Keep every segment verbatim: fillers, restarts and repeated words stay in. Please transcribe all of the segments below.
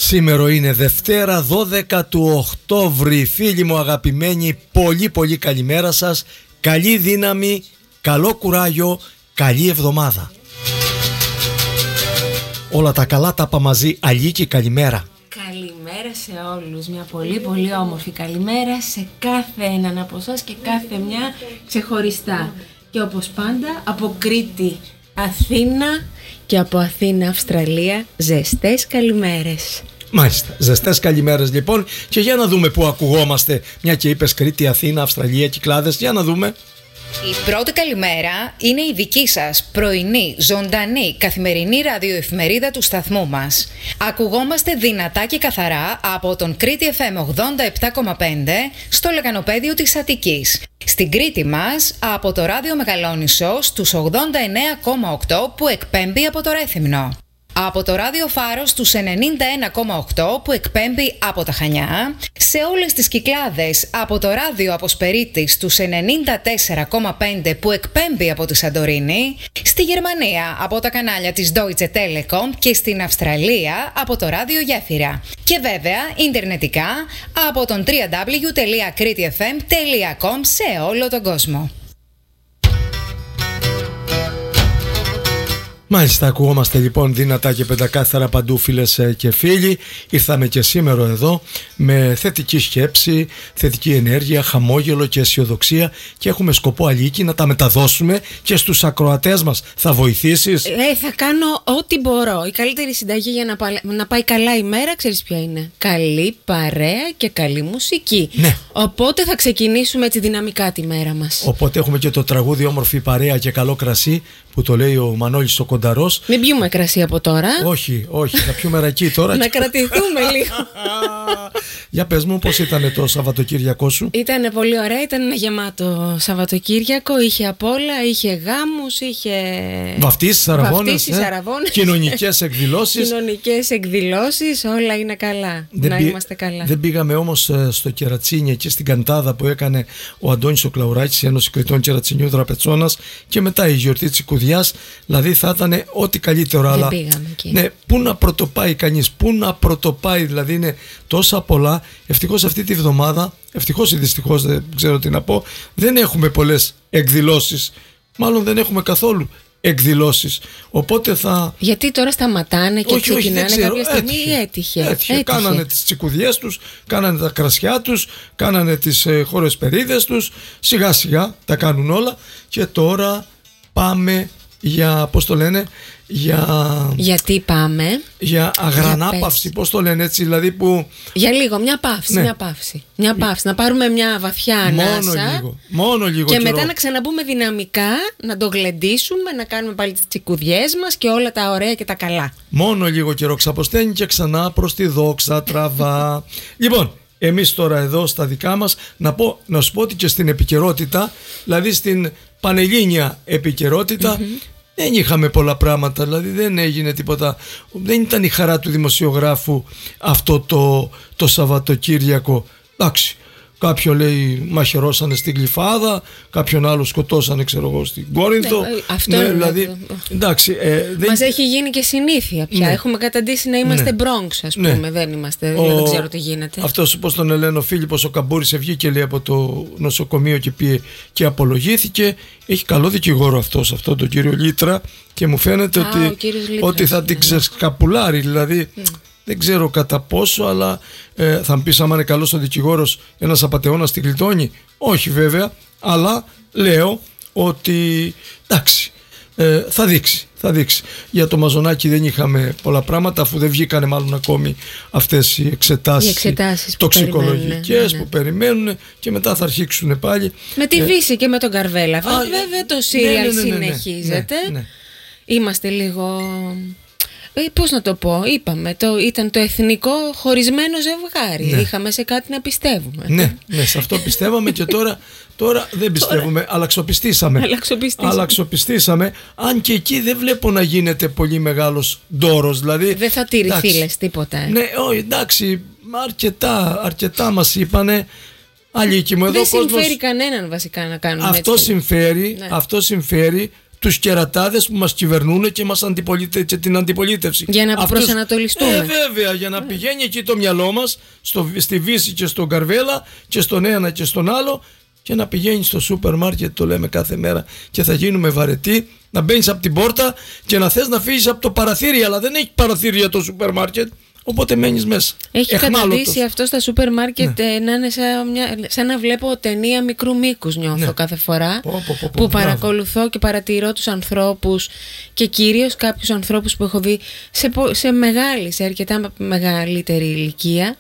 Σήμερα είναι Δευτέρα δώδεκα του Οκτώβρη. Φίλοι μου αγαπημένοι, πολύ πολύ καλημέρα σας. Καλή δύναμη, καλό κουράγιο, καλή εβδομάδα. Όλα τα καλά τα είπα μαζί. Αλίκη, καλημέρα. Καλημέρα σε όλους. Μια πολύ πολύ όμορφη καλημέρα σε κάθε έναν από εσάς και κάθε μια ξεχωριστά. Και όπως πάντα από Κρήτη Αθήνα και από Αθήνα Αυστραλία ζεστές καλημέρες. Μάλιστα, ζεστές καλημέρες λοιπόν. Και για να δούμε πού ακουγόμαστε, μια και είπες Κρήτη, Αθήνα, Αυστραλία, Κυκλάδες. Για να δούμε. Η πρώτη καλημέρα είναι η δική σας πρωινή, ζωντανή, καθημερινή ραδιοεφημερίδα του σταθμού μας. Ακουγόμαστε δυνατά και καθαρά από τον Κρήτη εφ εμ ογδόντα επτά κόμμα πέντε στο λεκανοπέδιο της Αττικής. Στην Κρήτη μας από το ράδιο Μεγαλόνισσο στους ογδόντα εννέα κόμμα οκτώ που εκπέμπει από το Ρέθυμνο. Από το ράδιο Φάρος στους ενενήντα ένα κόμμα οκτώ που εκπέμπει από τα Χανιά, σε όλες τις Κυκλάδες από το ράδιο Αποσπερίτη στους ενενήντα τέσσερα κόμμα πέντε που εκπέμπει από τη Σαντορίνη, στη Γερμανία από τα κανάλια της Deutsche Telekom και στην Αυστραλία από το ράδιο Γέφυρα. Και βέβαια ιντερνετικά από τον double-u double-u double-u τελεία κρήτη εφ εμ τελεία κομ σε όλο τον κόσμο. Μάλιστα, ακουγόμαστε λοιπόν δυνατά και πεντακάθαρα παντού, φίλες και φίλοι. Ήρθαμε και σήμερα εδώ με θετική σκέψη, θετική ενέργεια, χαμόγελο και αισιοδοξία και έχουμε σκοπό, Αλίκη, να τα μεταδώσουμε και στους ακροατές μας. Θα βοηθήσεις? Ε, θα κάνω ό,τι μπορώ. Η καλύτερη συνταγή για να, πα... να πάει καλά η μέρα, ξέρεις ποια είναι? Καλή παρέα και καλή μουσική. Ναι. Οπότε θα ξεκινήσουμε έτσι δυναμικά τη μέρα μας. Οπότε έχουμε και το τραγούδι Όμορφη παρέα και καλό κρασί που το λέει ο Μανώλης ο Κονταρός. Μην πιούμε κρασί από τώρα. Όχι, όχι, θα πιούμε ρακί τώρα. Να κρατηθούμε λίγο. Για πες μου, πώς ήταν το Σαββατοκύριακό σου? Ήταν πολύ ωραία, ήταν ένα γεμάτο Σαββατοκύριακο. Είχε απ' όλα, είχε γάμους, είχε βαφτίσεις, αραβώνες, ε? αραβώνες. Κοινωνικές εκδηλώσεις. Κοινωνικές εκδηλώσεις, όλα είναι καλά. Δεν να πή... είμαστε καλά. Δεν πήγαμε όμως στο Κερατσίνι, εκεί στην Καντάδα που έκανε ο Αντώνης ο Κλαουράκης, η Ένωση Κρητών Κερατσινιού Δραπετσώνας, και μετά η γιορτή της Κουδιάς. Δηλαδή θα ήταν ό,τι καλύτερο. Δεν αλλά πήγαμε εκεί. Ναι, πού να πρωτοπάει κανείς, πού να πρωτοπάει, δηλαδή είναι τόσα πολλά. Ευτυχώς αυτή τη βδομάδα, ευτυχώς ή δυστυχώς, δεν ξέρω τι να πω, δεν έχουμε πολλές εκδηλώσεις. Μάλλον δεν έχουμε καθόλου εκδηλώσεις. Οπότε θα... Γιατί τώρα σταματάνε και όχι, ξεκινάνε όχι, κάποια στιγμή? έτυχε, Έτυχε. έτυχε. Έτυχε. Κάνανε τις τσικουδιές τους, κάνανε τα κρασιά τους, κάνανε τις ε, χορεσπερίδες τους, σιγά σιγά τα κάνουν όλα και τώρα πάμε για, πώς το λένε, για... Γιατί πάμε? Για αγρανάπαυση, πώς το λένε έτσι, δηλαδή που... Για λίγο, μια παύση, ναι. μια παύση. Μια παύση, να πάρουμε μια βαθιά ανάσα. Μόνο λίγο, μόνο λίγο και καιρό. μετά να ξαναμπούμε δυναμικά, να το γλεντήσουμε, να κάνουμε πάλι τις τσικουδιές μας και όλα τα ωραία και τα καλά. Μόνο λίγο καιρό, ξαποσταίνει και ξανά προς τη δόξα τραβά. Λοιπόν, εμείς τώρα εδώ στα δικά μας, να, πω, να σου πω ότι και στην επικαιρότητα, δηλαδή στην πανελλήνια επικαιρότητα, mm-hmm. δεν είχαμε πολλά πράγματα, δηλαδή δεν έγινε τίποτα. Δεν ήταν η χαρά του δημοσιογράφου αυτό το, το Σαββατοκύριακο. Εντάξει, κάποιον λέει μαχαιρώσανε στην Γλυφάδα, κάποιον άλλο σκοτώσανε, ξέρω εγώ, στην Κόρινθο. Ναι, αυτό ναι, είναι δηλαδή, εντάξει, ε, δεν... Μας έχει γίνει και συνήθεια πια. Ναι. Έχουμε καταντήσει να είμαστε ναι. Bronx, ας πούμε. Ναι. Δεν είμαστε, ο... δεν ξέρω τι γίνεται. Αυτός, πώς τον λένε, ο Φίλιππος ο Καμπούρης, βγήκε λέει από το νοσοκομείο και πήγε και απολογήθηκε. Έχει καλό δικηγόρο αυτός, αυτόν τον κύριο Λίτρα, και μου φαίνεται Α, ότι, ότι θα την ξεσκαπουλάρει, δηλαδή. Mm. Δεν ξέρω κατά πόσο, αλλά ε, θα μου πεις άμα είναι καλός ο δικηγόρος, ένας απατεώνας τη γλιτώνει. Όχι βέβαια, αλλά λέω ότι εντάξει, ε, θα δείξει, θα δείξει. Για το Μαζονάκι δεν είχαμε πολλά πράγματα, αφού δεν βγήκανε μάλλον ακόμη αυτές οι εξετάσεις, οι εξετάσεις τοξικολογικές που περιμένουν, που περιμένουν και μετά θα αρχίξουν πάλι. Με τη ε, Βύση και με τον Καρβέλα. α, βέβαια το σύριαλ ναι, ναι, ναι, ναι, συνεχίζεται. Ναι, ναι. Είμαστε λίγο... Πώς να το πω, είπαμε, το, ήταν το εθνικό χωρισμένο ζευγάρι. Ναι. Είχαμε σε κάτι να πιστεύουμε. Ναι, ναι, σε αυτό πιστεύαμε και τώρα, τώρα δεν πιστεύουμε. Τώρα... Αλλαξοπιστήσαμε. Αλλαξοπιστήσαμε. Αλλαξοπιστήσαμε. Αν και εκεί δεν βλέπω να γίνεται πολύ μεγάλος ντόρος. Δηλαδή, δεν θα τηρηθεί λες τίποτα. Ε. Ναι, όχι, εντάξει, αρκετά, αρκετά μας είπανε. Αλίκη μου, εδώ δεν συμφέρει κόσμος... κανέναν βασικά να κάνουμε αυτό έτσι. Συμφέρει, ναι. Αυτό συμφέρει τους κερατάδες που μας κυβερνούν και, μας αντιπολίτε, και την αντιπολίτευση. Για να Αυτούς, προσανατολιστούμε. Ε, βέβαια, για να πηγαίνει εκεί το μυαλό μας στο, στη Βύση και στον Καρβέλα και στον ένα και στον άλλο, και να πηγαίνει στο σούπερ μάρκετ, το λέμε κάθε μέρα, και θα γίνουμε βαρετοί, να μπαίνεις από την πόρτα και να θες να φύγεις από το παραθύρι, αλλά δεν έχει παραθύρια το σούπερ μάρκετ. Οπότε μένεις μέσα. Έχει καταντήσει αυτό στα σούπερ μάρκετ, ναι. να είναι σαν, μια, σαν να βλέπω ταινία μικρού μήκους, νιώθω, ναι. κάθε φορά πω, πω, πω, πω, που μπράβο. Παρακολουθώ και παρατηρώ τους ανθρώπους, και κυρίως κάποιους ανθρώπους που έχω δει σε, σε μεγάλη, σε αρκετά μεγαλύτερη ηλικία,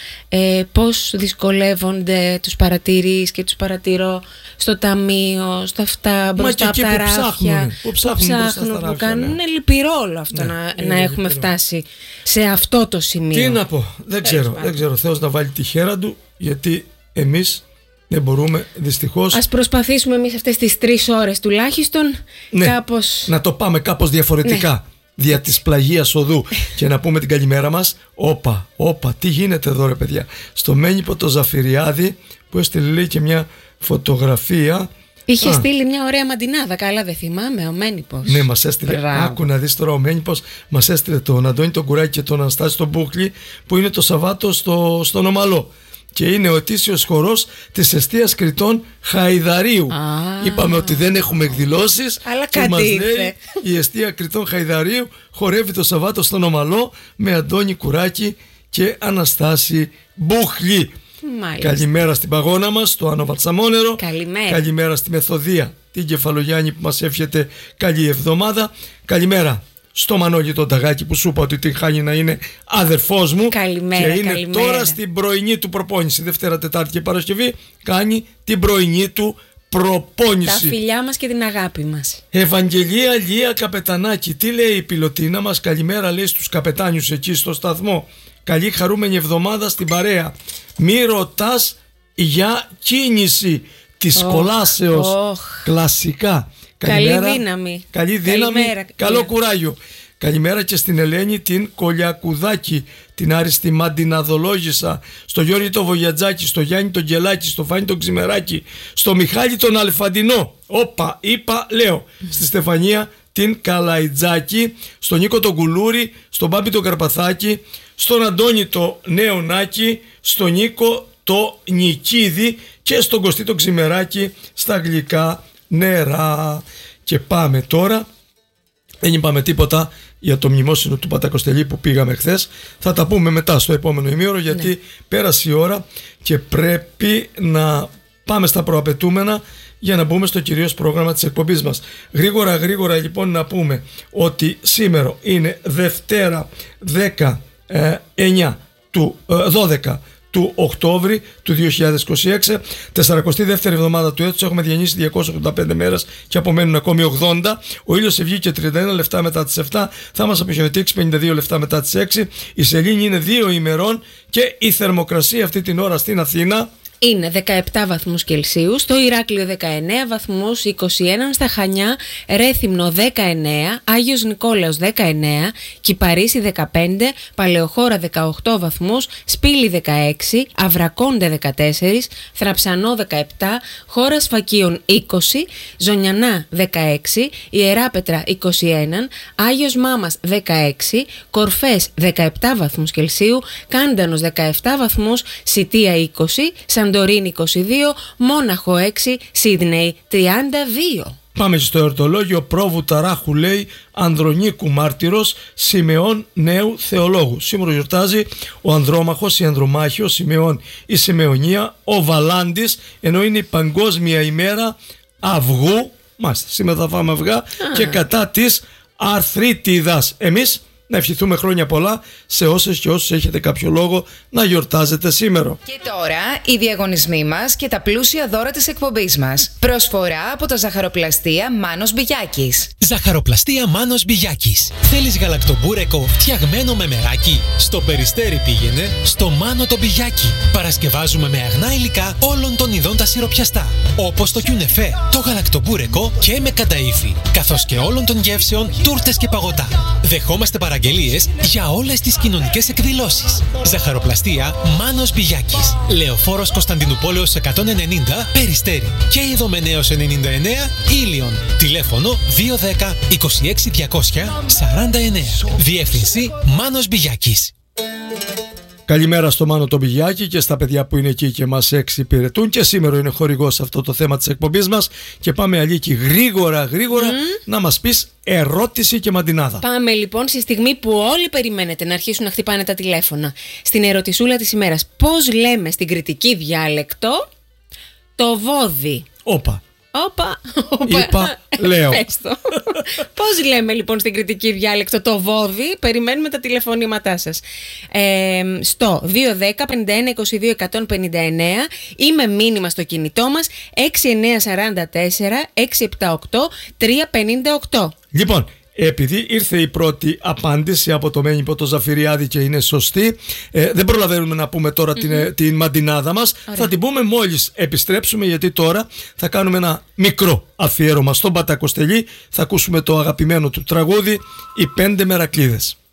ε, πώς δυσκολεύονται, τους παρατηρείς και τους παρατηρώ στο ταμείο, στα αυτά, μπροστά από τα ράφια, που ψάχνουν, που, ψάχνουν, που, που κάνουν. Ναι. Είναι λυπηρό όλο αυτό, ναι, να, να έχουμε λυπηρό. φτάσει σε αυτό το σημείο. Τι να πω, δεν ξέρω, δεν ξέρω. Θεός να βάλει τη χέρα του, γιατί εμείς δεν μπορούμε, δυστυχώς. Ας προσπαθήσουμε εμείς αυτές τις τρεις ώρες τουλάχιστον, ναι, κάπως... να το πάμε κάπως διαφορετικά. Ναι. Δια της πλαγίας οδού και να πούμε την καλημέρα μας. Όπα, όπα, τι γίνεται εδώ ρε παιδιά. Στο Μένυπο το Ζαφυριάδη που έστειλε, λέει, και μια φωτογραφία. Είχε Α. στείλει μια ωραία μαντινάδα, καλά δεν θυμάμαι, ο Μένυπος. Ναι, μας έστειλε. Μπράβο. Άκου να δεις τώρα, ο Μένυπος μας έστειλε τον Αντώνη τον Κουράκη και τον Αναστάση τον Μπούχλη, που είναι το Σαββάτο στο, στον Ομαλό. Και είναι ο ετήσιος χορός της εστίας Κρητών Χαϊδαρίου. Α, είπαμε ότι δεν έχουμε εκδηλώσεις, αλλά και μας λέει η εστία Κρητών Χαϊδαρίου χορεύει το Σαββάτο στον Ομαλό με Αντώνη Κουράκη και Αναστάση Μπούχλη. Μάλιστα. Καλημέρα στην παγώνα μας, στο Άνω Βατσαμόνερο. Καλημέρα. Καλημέρα στη Μεθοδία, την Κεφαλογιάννη που μας εύχεται καλή εβδομάδα. Καλημέρα στο Μανώλη τον Ταγάκη που σου είπα ότι την χάνει να είναι αδερφός μου. Καλημέρα, και είναι καλημέρα. Τώρα στην πρωινή του προπόνηση. Δευτέρα, Τετάρτη και Παρασκευή κάνει την πρωινή του προπόνηση. Τα φιλιά μας και την αγάπη μας. Ευαγγελία Λία Καπετανάκη. Τι λέει η πιλωτίνα μας? Καλημέρα, λέει, στους καπετάνιους εκεί στο σταθμό. Καλή χαρούμενη εβδομάδα στην παρέα. Μη ρωτάς για κίνηση της oh, κολάσεως. Oh. Κλασικά. Καλημέρα, καλή δύναμη. Καλή δύναμη. Καλημέρα. Καλό κουράγιο. Καλημέρα και στην Ελένη την Κολιακουδάκη, την Άριστη Μαντιναδολόγησα, στο Γιώργη το Βογιατζάκη, στο Γιάννη τον Γκελάκη, στο Φάνη τον Ξημεράκη, στο Μιχάλη τον Αλφαντινό. Όπα, είπα, λέω. Στη Στεφανία την Καλαϊτζάκη, στον Νίκο τον Κουλούρη, στον Μπάμπη τον Καρπαθάκη, στον Αντώνη το Νέονάκη, στον Νίκο το Νικίδη και στον Κωστή τον Ξημεράκη στα γλυκά νερά. Και πάμε τώρα. Δεν είπαμε τίποτα για το μνημόσυνο του Πατακοστελή που πήγαμε χθες. Θα τα πούμε μετά στο επόμενο ημίωρο, γιατί ναι. πέρασε η ώρα και πρέπει να πάμε στα προαπαιτούμενα για να μπούμε στο κυρίως πρόγραμμα της εκπομπής μας. Γρήγορα γρήγορα λοιπόν να πούμε ότι σήμερα είναι Δευτέρα δεκαεννιά του δώδεκα του Οκτώβρη του δύο χιλιάδες είκοσι έξι, σαράντα δεύτερη εβδομάδα του έτους. Έχουμε διανύσει διακόσιες ογδόντα πέντε μέρες και απομένουν ακόμη ογδόντα. Ο ήλιος βγήκε τριάντα ένα λεπτά μετά τις επτά, θα μας αποχαιρετήσει πενήντα δύο λεπτά μετά τις έξι. Η σελήνη είναι δύο ημερών και η θερμοκρασία αυτή την ώρα στην Αθήνα είναι δεκαεπτά βαθμούς Κελσίου, στο Ηράκλειο δεκαεννέα βαθμούς, είκοσι ένα στα Χανιά, Ρέθυμνο δεκαεννέα, Άγιος Νικόλαος δεκαεννέα, Κυπαρίσι δεκαπέντε, Παλαιοχώρα δεκαοκτώ βαθμούς, Σπήλι δεκαέξι, Αβρακόντε δεκατέσσερα, Θραψανό δεκαεπτά, Χώρα Σφακίων είκοσι, Ζωνιανά δεκαέξι, Ιεράπετρα είκοσι ένα, Άγιος Μάμας δεκαέξι, Κορφές δεκαεπτά βαθμούς Κελσίου, Κάντανος δεκαεπτά βαθμούς, Σιτία είκοσι, Σαντορίνη είκοσι δύο, Μόναχο έξι, Σίδνεϊ τριάντα δύο. Πάμε στο εορτολόγιο Πρόβου Ταράχου, λέει, Ανδρονίκου Μάρτυρος, Σιμεών Νέου Θεολόγου. Σήμερα γιορτάζει ο Ανδρόμαχος, η Ανδρομάχη, ο Σιμεών, η Σιμεωνία, ο Βαλάντης, ενώ είναι η Παγκόσμια ημέρα αυγού. Μάλιστα, σήμερα θα φάμε αυγά. Ah. Και κατά της αρθρίτιδας. Εμείς να ευχηθούμε χρόνια πολλά σε όσες και όσους έχετε κάποιο λόγο να γιορτάζετε σήμερα. Και τώρα οι διαγωνισμοί μας και τα πλούσια δώρα της εκπομπής μας. Προσφορά από τα Ζαχαροπλαστεία Μάνος Μπιγιάκης. Ζαχαροπλαστεία Μάνος Μπιγιάκης. Θέλεις γαλακτομπούρεκο φτιαγμένο με μεράκι? Στο Περιστέρι πήγαινε στο Μάνο το Μπιγιάκη. Παρασκευάζουμε με αγνά υλικά όλων των ειδών τα σιροπιαστά, όπως το κιουνεφέ, το γαλακτομπούρεκο και με κανταΐφι, καθώς και όλων των γεύσεων, τούρτες και παγωτά. Δεχόμαστε παραγγελίες παραγγελίες για όλες τις κοινωνικές εκδηλώσεις. Ζαχαροπλαστεία Μάνος Μπιγιάκης. Λεωφόρος Κωνσταντινουπόλεως εκατόν ενενήντα, Περιστέρι. Και Ιδωμενέως ενενήντα εννέα, Ήλιον. Τηλέφωνο δύο ένα μηδέν είκοσι έξι διακόσια σαράντα εννέα. Διεύθυνση Μάνος Μπιγιάκης. Καλημέρα στο Μάνο τον Μπιγιάκη και στα παιδιά που είναι εκεί και μας εξυπηρετούν. Και σήμερα είναι χορηγός σε αυτό το θέμα της εκπομπής μας. Και πάμε, Αλίκη, γρήγορα γρήγορα mm. να μας πεις ερώτηση και μαντινάδα. Πάμε λοιπόν στη στιγμή που όλοι περιμένετε να αρχίσουν να χτυπάνε τα τηλέφωνα. Στην ερωτησούλα της ημέρας. Πώς λέμε στην κρητική διάλεκτο το βόδι? Όπα. Όπα, όπα. Είπα, λέω. Πώς λέμε λοιπόν στην κρητική διάλεκτο το βόδι? Περιμένουμε τα τηλεφωνήματά σας. Ε, στο δύο ένα μηδέν πενήντα ένα είκοσι δύο εκατόν πενήντα εννέα ή με μήνυμα στο κινητό μας έξι εννέα τέσσερα τέσσερα έξι επτά οκτώ τρία πέντε οκτώ. Λοιπόν, επειδή ήρθε η πρώτη απάντηση από το Μένυπο το Ζαφυριάδη και είναι σωστή, ε, δεν προλαβαίνουμε να πούμε τώρα mm-hmm. την, την μαντινάδα μας. Ωραία. Θα την πούμε μόλις επιστρέψουμε, γιατί τώρα θα κάνουμε ένα μικρό αφιέρωμα στον Πατακοστελή. Θα ακούσουμε το αγαπημένο του τραγούδι «Οι πέντε Μερακλείδες».